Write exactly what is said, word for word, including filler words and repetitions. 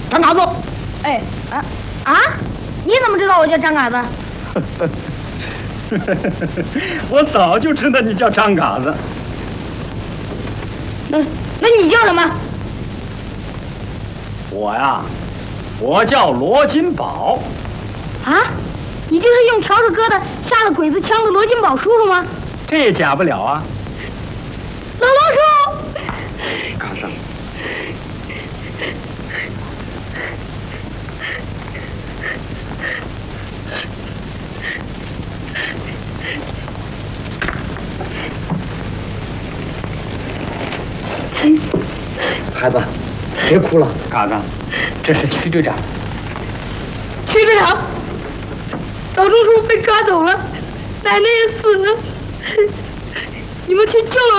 张嘎子。 哎啊啊！你怎么知道我叫张嘎子？ 我早就知道你叫张嘎子。 那那你叫什么？ 我呀，我叫罗金宝。 啊？你就是用笤帚疙瘩下了鬼子枪的罗金宝叔叔吗？ 这也假不了啊。 老老叔， 嘎子。孩子，别哭了。嘎子，这是曲队长。 曲队长，老钟叔被抓走了，奶奶也死了，你们去救了。